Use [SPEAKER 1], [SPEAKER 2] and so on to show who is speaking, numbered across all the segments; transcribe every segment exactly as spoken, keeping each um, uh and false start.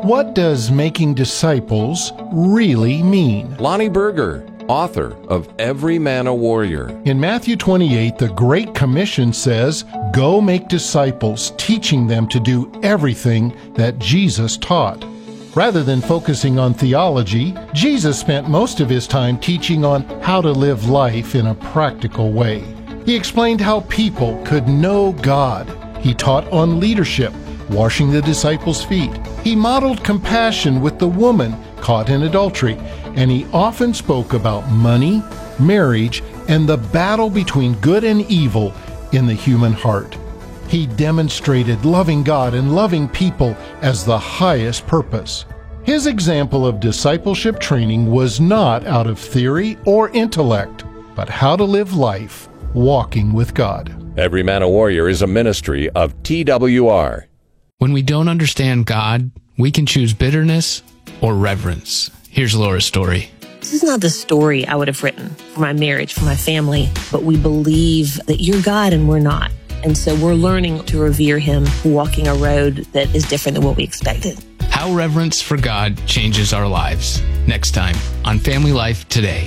[SPEAKER 1] What does making disciples really mean?
[SPEAKER 2] Lonnie Berger, author of Every Man a Warrior.
[SPEAKER 1] In Matthew twenty-eight, the Great Commission says, "Go make disciples, teaching them to do everything that Jesus taught." Rather than focusing on theology, Jesus spent most of his time teaching on how to live life in a practical way. He explained how people could know God. He taught on leadership, washing the disciples' feet. He modeled compassion with the woman caught in adultery, and he often spoke about money, marriage, and the battle between good and evil in the human heart. He demonstrated loving God and loving people as the highest purpose. His example of discipleship training was not out of theory or intellect, but how to live life walking with God.
[SPEAKER 2] Every Man a Warrior is a ministry of T W R.
[SPEAKER 3] When we don't understand God, we can choose bitterness or reverence. Here's Laura's story.
[SPEAKER 4] This is not the story I would have written for my marriage, for my family, but we believe that you're God and we're not. And so we're learning to revere him, walking a road that is different than what we expected.
[SPEAKER 3] How reverence for God changes our lives. Next time on Family Life Today.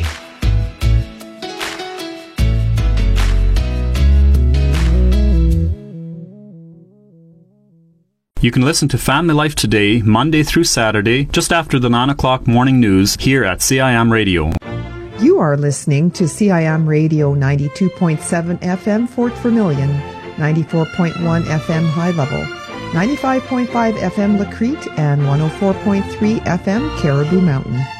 [SPEAKER 5] You can listen to Family Life Today, Monday through Saturday, just after the nine o'clock morning news here at C I M Radio.
[SPEAKER 6] You are listening to C I M Radio ninety-two point seven F M Fort Vermilion, ninety-four point one F M High Level, ninety-five point five F M La Crete, and one oh four point three F M Caribou Mountain.